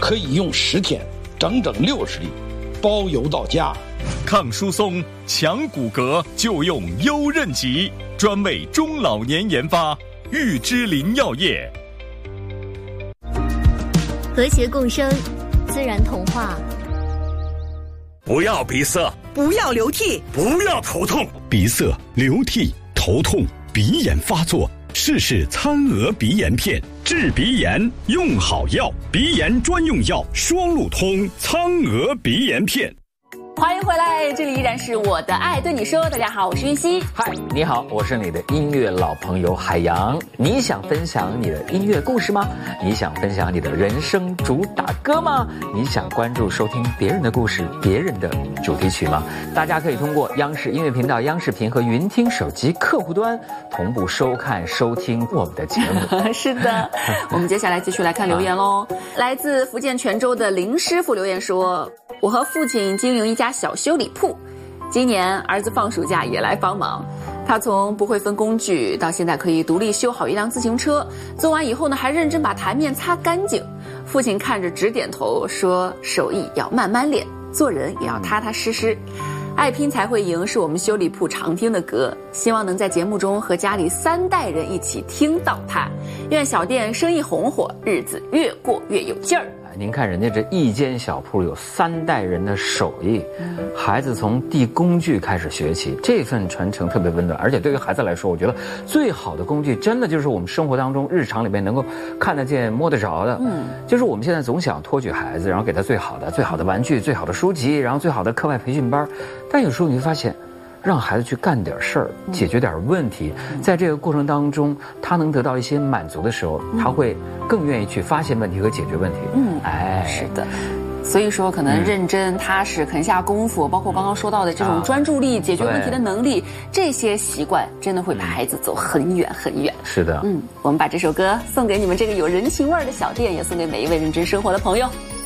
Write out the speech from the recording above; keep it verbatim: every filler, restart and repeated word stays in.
可以用十天，整整六十粒，包邮到家。 抗疏松、强骨骼就用优韧极，专为中老年研发，玉芝林药业。 和谐共生，自然童话。 不要鼻塞， 不要流涕， 不要头痛。 鼻塞、流涕、头痛、鼻炎发作，试试餐鹅鼻炎片，治鼻炎用好药，鼻炎专用药双路通餐鹅鼻炎片。 欢迎回来，这里依然是我的爱对你说。大家好，我是云溪。 嗨，你好，我是你的音乐老朋友海洋。你想分享你的音乐故事吗？你想分享你的人生主打歌吗？你想关注收听别人的故事，别人的主题曲吗？大家可以通过央视音乐频道、央视频和云听手机客户端同步收看收听我们的节目。 是的，我们接下来继续来看留言喽。来自福建泉州的林师傅留言说，我和父亲经营一家小修理铺，今年儿子放暑假也来帮忙。他从不会分工具到现在可以独立修好一辆自行车，做完以后呢还认真把台面擦干净。父亲看着直点头说，手艺要慢慢练，做人也要踏踏实实。爱拼才会赢是我们修理铺常听的歌，希望能在节目中和家里三代人一起听到它。愿小店生意红火，日子越过越有劲儿。 您看人家这一间小铺有三代人的手艺，孩子从递工具开始学起，这份传承特别温暖。而且对于孩子来说，我觉得最好的工具真的就是我们生活当中日常里面能够看得见摸得着的。嗯，就是我们现在总想托举孩子，然后给他最好的最好的玩具、最好的书籍，然后最好的课外培训班，但有时候你会发现让孩子去干点事儿，解决点问题，在这个过程当中他能得到一些满足的时候，他会更愿意去发现问题和解决问题。嗯，哎， 是的。所以说可能认真踏实肯下功夫，包括刚刚说到的这种专注力、解决问题的能力，这些习惯真的会把孩子走很远很远。 是的。 嗯，我们把这首歌送给你们这个有人情味儿的小店，也送给每一位认真生活的朋友。